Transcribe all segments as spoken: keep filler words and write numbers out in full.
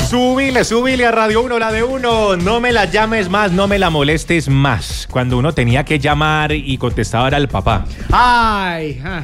Súbile, súbile a Radio uno, la de uno. No me la llames más, no me la molestes más. Cuando uno tenía que llamar y contestaba era el papá. Ay, ah.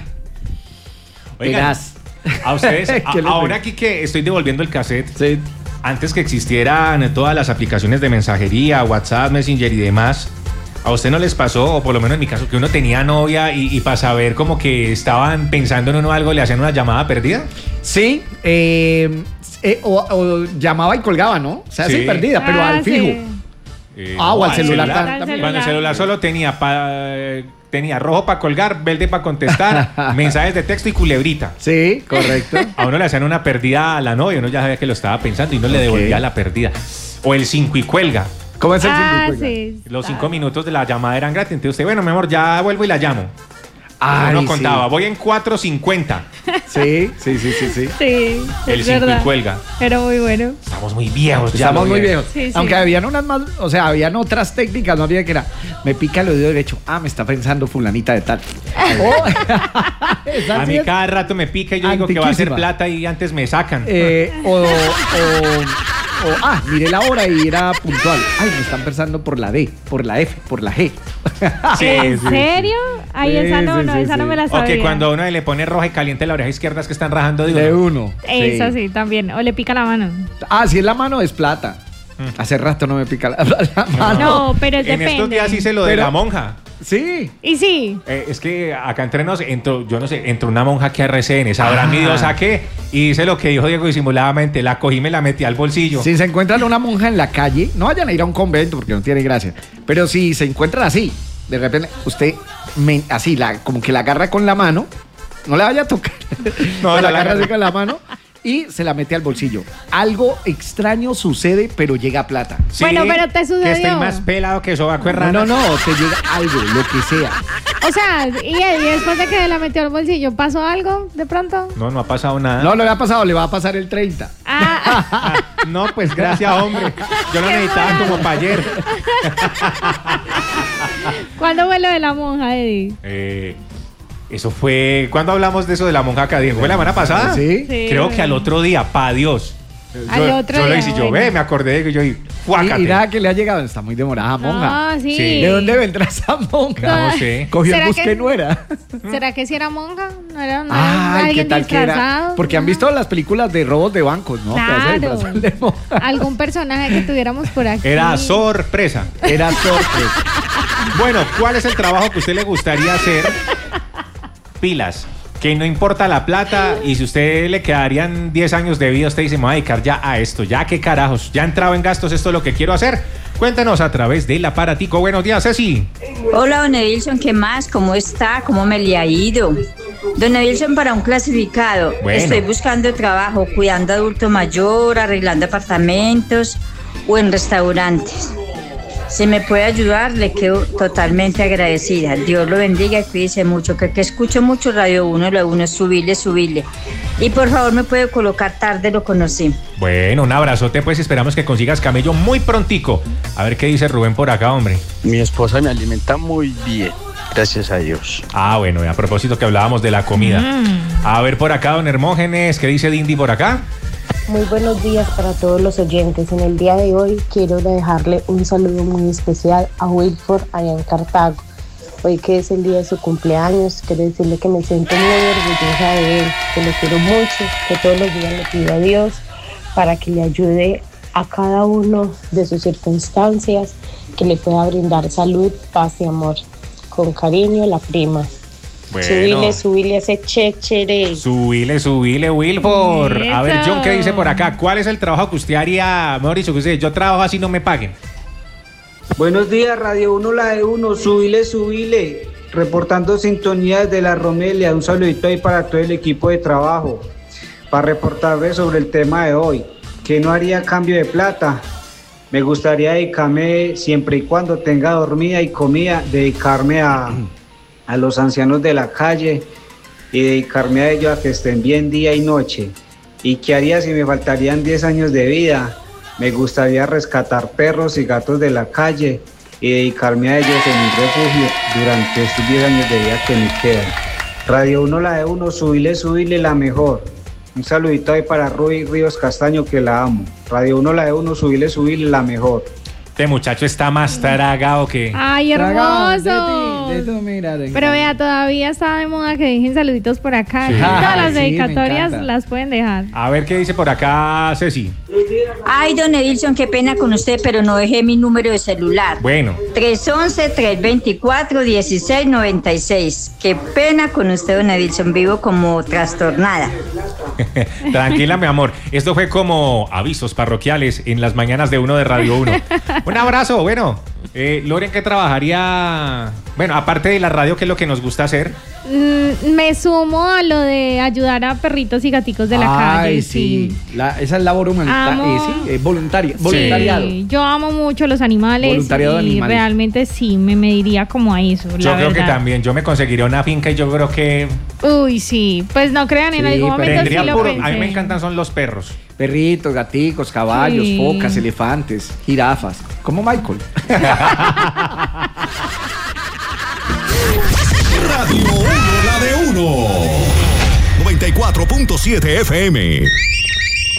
Oigan, a ustedes, a, ahora aquí que estoy devolviendo el cassette, sí. Antes que existieran todas las aplicaciones de mensajería, WhatsApp, Messenger y demás, ¿a usted no les pasó, o por lo menos en mi caso, que uno tenía novia y, y para saber como que estaban pensando en uno algo, le hacían una llamada perdida? Sí, eh, eh, o, o llamaba y colgaba, ¿no? O sea, sí, sí perdida, pero ah, al fijo. Sí. Eh, ah, no, o al al celular, celular también. Cuando el celular solo tenía pa, tenía rojo para colgar, verde para contestar, mensajes de texto y culebrita. Sí, correcto. A uno le hacían una perdida a la novia, uno ya sabía que lo estaba pensando y uno okay. le devolvía la perdida. O el cinco y cuelga. ¿Cómo es el ah, cinco y cuelga? Sí, Los cinco minutos de la llamada eran gratis. Entonces usted, bueno, mi amor, ya vuelvo y la llamo. Ay, uno contaba, sí. voy en cuatro cincuenta. Sí, sí, sí, sí, sí. Sí, el cinco y cuelga. Era muy bueno. Estamos muy viejos. Ya Estamos muy viejos. Sí, sí. Aunque habían unas más, o sea, habían otras técnicas, no había que era, me pica el oído derecho, ah, me está pensando fulanita de tal. Oh. A mí cada rato me pica y yo digo que va a ser plata y antes me sacan. Eh, o, o, o, ah, miré la hora y era puntual. Ay, me están pensando por la D, por la F, por la G. Sí, ¿en sí, serio? Sí. Ay, sí, esa no, sí, no, sí, esa sí. no me la sabía. O que cuando uno le pone roja y caliente la oreja izquierda es que están rajando de uno. De uno. Eso sí. sí, también. O le pica la mano. Ah, si es la mano es plata. Mm. Hace rato no me pica la, la mano. No, pero es en depende. En estos días hice lo de pero, la monja. Sí. ¿Y sí? Eh, es que acá entre nos entró, yo no sé, entró una monja que a R C N, sabrá ah. mi Dios a qué, y hice lo que dijo Diego disimuladamente, la cogí y me la metí al bolsillo. Si se encuentran una monja en la calle, no vayan a ir a un convento porque no tiene gracia, pero si se encuentran así, de repente usted me, así, la, como que la agarra con la mano, no le vaya a tocar, no, la, la agarra así con la mano y se la mete al bolsillo. Algo extraño sucede, pero llega plata. Sí, bueno, pero te sucedió. Que estoy más pelado que sobaco de rana. No, no, no, te llega algo, lo que sea. O sea, y, y después de que se la metió al bolsillo, ¿pasó algo de pronto? No, no ha pasado nada. No, no le ha pasado, le va a pasar el treinta. Ah. Ah, no, pues gracias, hombre. Yo lo necesitaba mal. Como para ayer. ¿Cuándo fue lo de la monja, Eddie? Eh... Eso fue... ¿Cuándo hablamos de eso de la monja Cadín? ¿Fue la semana pasada? Sí. sí Creo que al otro día, pa' Dios. Al yo, otro yo día. lo hice, yo, ve, me acordé de que yo y y, y nada que le ha llegado, está muy demorada monja. Ah, sí. sí. ¿De dónde vendrá esa monja? No sé. Cogió el bus que no era. ¿Será que si era monja? No era, no Ay, alguien ¿qué tal disfrazado. Que era? Porque han visto las películas de robos de bancos, ¿no? Claro. Algún personaje que tuviéramos por aquí. Era sorpresa. Era sorpresa. Bueno, ¿cuál es el trabajo que a usted le gustaría hacer? Pilas, que no importa la plata y si usted le quedarían diez años de vida, usted dice, me voy a dedicar ya a esto, ya qué carajos, ya he entrado en gastos, esto es lo que quiero hacer. Cuéntanos a través del aparatico. Buenos días, Ceci. Hola, don Edilson, ¿qué más? ¿Cómo está? ¿Cómo me le ha ido? Don Edilson, para un clasificado, bueno. Estoy buscando trabajo, cuidando adulto mayor, arreglando apartamentos o en restaurantes. Si me puede ayudar, le quedo totalmente agradecida. Dios lo bendiga y cuídese mucho, que, que escucho mucho Radio uno, lo uno, subirle, subirle. Y por favor, me puede colocar tarde, lo conocí. Bueno, un abrazote, pues esperamos que consigas camello muy prontico. A ver qué dice Rubén por acá, hombre. Mi esposa me alimenta muy bien, gracias a Dios. Ah, bueno, a propósito que hablábamos de la comida. Mm. A ver por acá, don Hermógenes, ¿qué dice Dindy por acá? Muy buenos días para todos los oyentes. En el día de hoy quiero dejarle un saludo muy especial a Wilford allá en Cartago. Hoy que es el día de su cumpleaños, quiero decirle que me siento muy orgullosa de él, que lo quiero mucho, que todos los días le pido a Dios para que le ayude a cada uno de sus circunstancias, que le pueda brindar salud, paz y amor. Con cariño, la prima. Bueno. Subile, subile ese chéchere. Subile, subile, Wilford. A ver, John, ¿qué dice por acá? ¿Cuál es el trabajo que usted haría? Mejor dicho, que usted, yo trabajo así no me paguen. Buenos días, Radio uno, la de uno. Subile, subile. Reportando sintonía desde la Romelia. Un saludito ahí para todo el equipo de trabajo. Para reportarles sobre el tema de hoy. ¿Qué no haría cambio de plata? Me gustaría dedicarme, siempre y cuando tenga dormida y comida, dedicarme a... a los ancianos de la calle y dedicarme a ellos a que estén bien día y noche. ¿Y qué haría si me faltarían diez años de vida? Me gustaría rescatar perros y gatos de la calle y dedicarme a ellos en un refugio durante estos diez años de vida que me quedan. Radio uno, la de uno, subile, subile la mejor. Un saludito ahí para Ruby Ríos Castaño, que la amo. Radio uno, la de uno, subile, subile, la mejor. Este muchacho está más tragado que... ¡Ay, hermoso! Tragado, de ti, de tu mirada. Pero vea, todavía está de moda que dejen saluditos por acá. Sí. Todas Ay, las sí, me dedicatorias encanta. las pueden dejar. A ver qué dice por acá Ceci. Ay, don Edilson, qué pena con usted, pero no dejé mi número de celular. Bueno, tres once, tres veinticuatro, dieciséis noventa y seis. Qué pena con usted, don Edilson. Vivo como trastornada. tranquila, mi amor. Esto fue como avisos parroquiales en las mañanas de uno de Radio uno. Un abrazo, bueno. Eh, Loren, ¿qué trabajaría? Bueno, aparte de la radio, ¿qué es lo que nos gusta hacer? Mm, me sumo a lo de ayudar a perritos y gaticos de la Ay, calle. sí. Sí. La- esa es labor humanitaria. Amo. Eh, sí, es voluntaria, Sí, voluntariado. yo amo mucho los animales Voluntariado de y animales. realmente sí, me mediría como a eso. Yo la creo que verdad. también. Yo me conseguiría una finca y yo creo que Uy, sí, pues no crean, en Sí, algún pero momento sí tendría lo puro. pensé. A mí me encantan son los perros. Perritos, gaticos, caballos, Sí. focas, elefantes, jirafas. Como Michael. Radio uno, la de uno. noventa y cuatro punto siete F M.